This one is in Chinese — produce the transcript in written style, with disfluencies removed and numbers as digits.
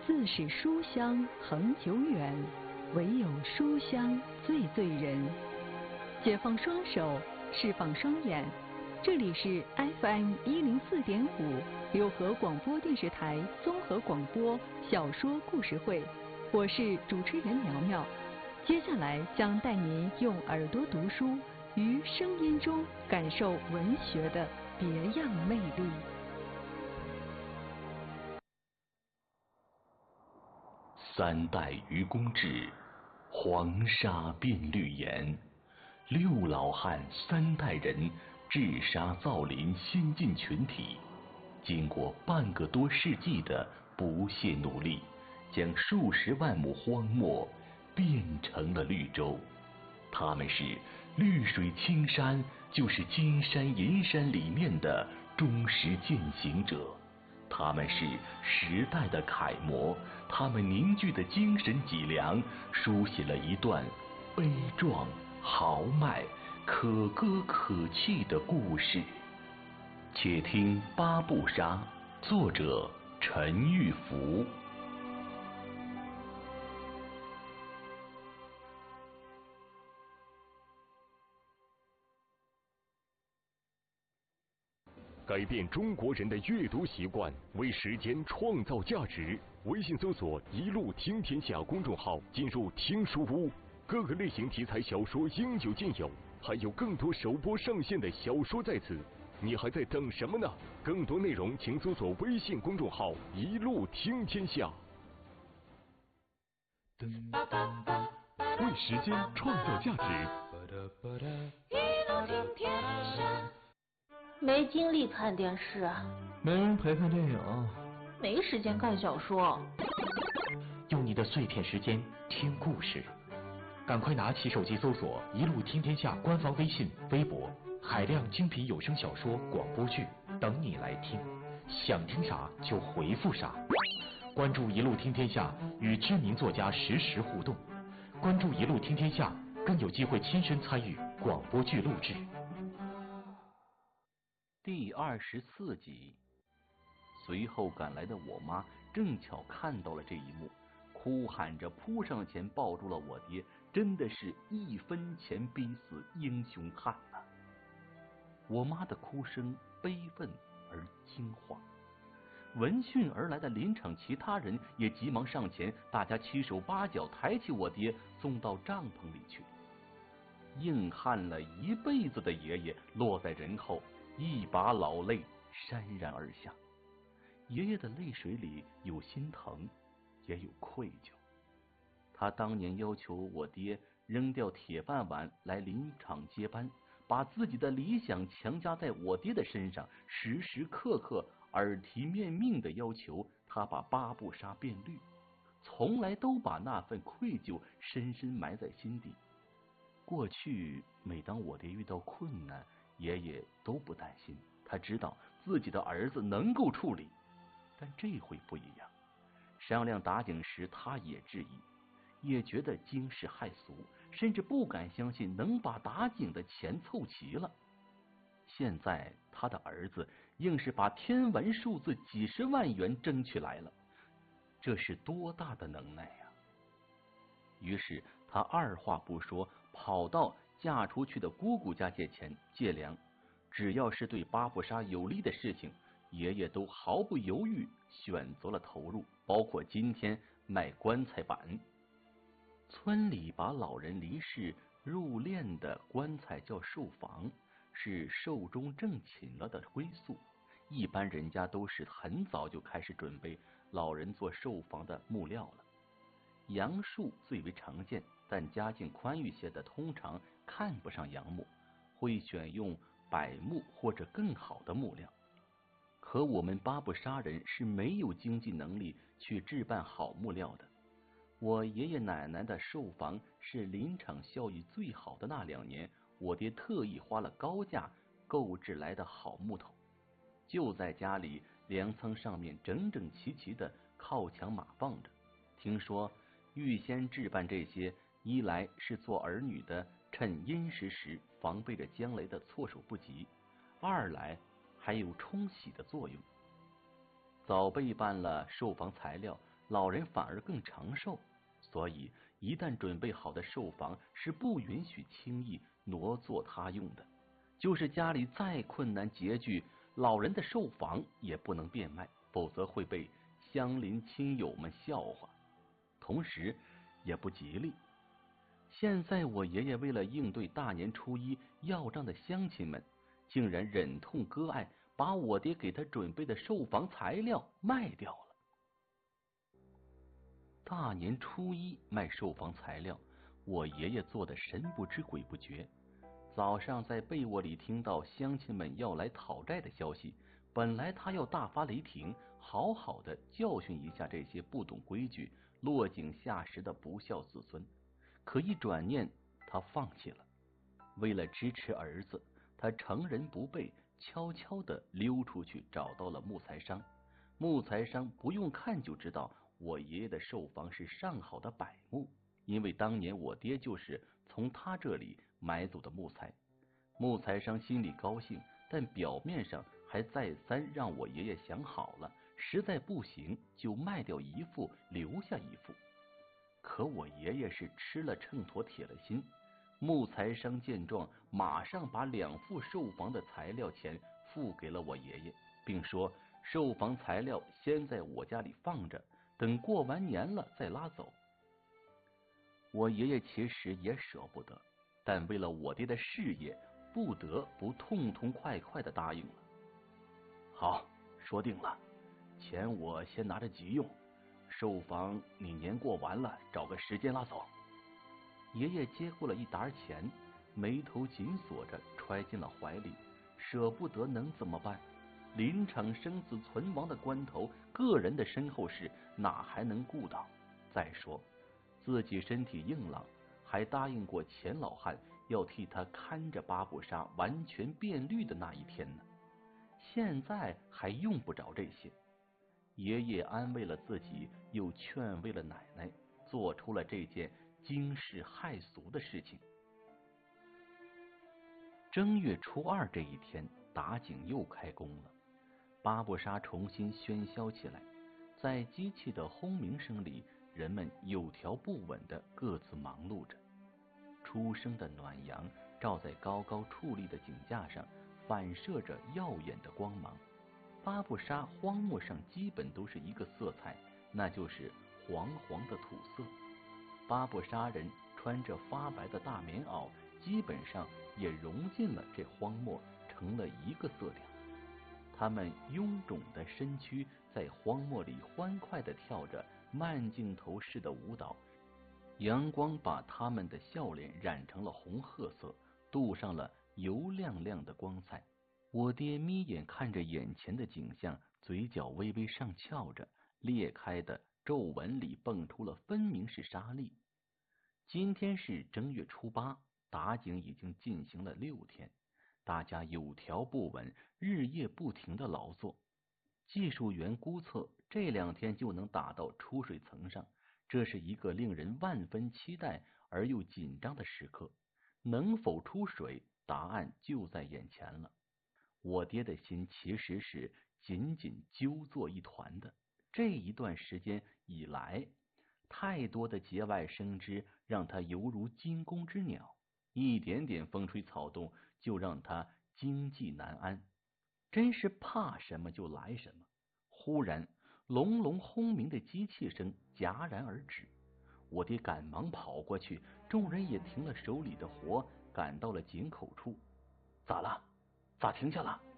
自是书香恒久远，唯有书香最醉人。解放双手，释放双眼，这里是 FM 104.5六合广播电视台综合广播小说故事会，我是主持人苗苗。接下来将带您用耳朵读书，于声音中感受文学的别样魅力。 三代愚公志，黄沙变绿颜。六老汉三代人治沙造林先进群体，经过半个多世纪的不懈努力，将数十万亩荒漠变成了绿洲。他们是绿水青山就是金山银山里面的忠实践行者，他们是时代的楷模，他们凝聚的精神脊梁，书写了一段悲壮豪迈、可歌可泣的故事。且听八步沙，作者陈玉福。 改变中国人的阅读习惯，为时间创造价值。微信搜索“一路听天下”公众号，进入听书屋，各个类型题材小说应有尽有，还有更多首播上线的小说在此，你还在等什么呢？更多内容请搜索微信公众号“一路听天下”。为时间创造价值。 一路听天下。没精力看电视， 没人陪看电影， 没时间看小说。 用你的碎片时间听故事，赶快拿起手机搜索“一路听天下”官方微信、微博，海量精品有声小说、广播剧等你来听，想听啥就回复啥。关注“一路听天下”，与知名作家实时互动。关注“一路听天下”，更有机会亲身参与广播剧录制。 第24集，随后赶来的我妈正巧看到了这一幕，哭喊着扑上前抱住了我爹，真的是一分钱逼死英雄汉啊！我妈的哭声悲愤而惊慌，闻讯而来的林场其他人也急忙上前，大家七手八脚抬起我爹送到帐篷里去。硬汉了一辈子的爷爷落在人后，一把老泪潸然而下。爷爷的泪水里有心疼，也有愧疚。他当年要求我爹扔掉铁饭碗来林场接班，把自己的理想强加在我爹的身上，时时刻刻耳提面命的要求他把八步沙变绿，从来都把那份愧疚深深埋在心底。过去每当我爹遇到困难，爷爷都不担心，他知道自己的儿子能够处理。但这回不一样，商量打井时他也质疑，也觉得惊世骇俗，甚至不敢相信能把打井的钱凑齐了。现在他的儿子硬是把天文数字几十万元争取来了，这是多大的能耐呀！于是他二话不说，跑到嫁出去的姑姑家借钱借粮，只要是对八步沙有利的事情，爷爷都毫不犹豫选择了投入，包括今天卖棺材板。村里把老人离世入殓的棺材叫寿房，是寿终正寝了的归宿。一般人家都是很早就开始准备老人做寿房的木料了。杨树最为常见，但家境宽裕些的通常看不上杨木，会选用柏木或者更好的木料。可我们八步沙人是没有经济能力去置办好木料的。我爷爷奶奶的寿房是林场效益最好的那2年，我爹特意花了高价购置来的好木头，就在家里粮仓上面整整齐齐的靠墙码放着。听说预先置办这些，一来是做儿女的趁殷实时防备着将来的措手不及，二来还有冲洗的作用。早备办了寿房材料， 老人反而更长寿，所以一旦准备好的寿房是不允许轻易挪作他用的。就是家里再困难拮据，老人的寿房也不能变卖，否则会被乡邻亲友们笑话，同时也不吉利。现在我爷爷为了应对大年初一要账的乡亲们，竟然忍痛割爱，把我爹给他准备的寿房材料卖掉了。大年初一卖寿房材料，我爷爷做的神不知鬼不觉。早上在被窝里听到乡亲们要来讨债的消息，本来他要大发雷霆，好好的教训一下这些不懂规矩、落井下石的不孝子孙，可一转念，他放弃了。为了支持儿子，他乘人不备，悄悄地溜出去找到了木材商。木材商不用看就知道我爷爷的寿房是上好的柏木，因为当年我爹就是从他这里买走的木材。木材商心里高兴，但表面上还再三让我爷爷想好了，实在不行就卖掉一副留下一副。可我爷爷是吃了秤砣铁了心，木材商见状马上把2副寿房的材料钱付给了我爷爷，并说寿房材料先在我家里放着，等过完年了再拉走。我爷爷其实也舍不得，但为了我爹的事业，不得不痛痛快快的答应了。好，说定了，钱我先拿着急用，寿房你年过完了找个时间拉走。爷爷接过了一沓钱，眉头紧锁着揣进了怀里，舍不得能怎么办？临场生死存亡的关头，个人的身后事哪还能顾到？再说自己身体硬朗，还答应过钱老汉要替他看着八步沙完全变绿的那一天呢。现在还用不着这些。爷爷安慰了自己，又劝慰了奶奶，做出了这件惊世骇俗的事情。正月初2这一天，打井又开工了，八步沙重新喧嚣起来。在机器的轰鸣声里，人们有条不紊地各自忙碌着。初升的暖阳照在高高矗立的井架上，反射着耀眼的光芒。八步沙荒漠上基本都是一个色彩，那就是黄黄的土色。八步沙人穿着发白的大棉袄，基本上也融进了这荒漠，成了一个色调。他们臃肿的身躯在荒漠里欢快地跳着慢镜头式的舞蹈，阳光把他们的笑脸染成了红褐色，镀上了油亮亮的光彩。我爹眯眼看着眼前的景象，嘴角微微上翘着，裂开的皱纹里蹦出了分明是沙粒。今天是正月初8，打井已经进行了6天，大家有条不紊，日夜不停的劳作。技术员估测这2天就能打到出水层上，这是一个令人万分期待而又紧张的时刻。能否出水，答案就在眼前了。我爹的心其实是紧紧揪作一团的。这一段时间以来，太多的节外生枝让他犹如惊弓之鸟，一点点风吹草动就让他惊悸难安，真是怕什么就来什么。忽然隆隆轰鸣的机器声戛然而止，我爹赶忙跑过去，众人也停了手里的活，赶到了井口处。咋了？咋停下了？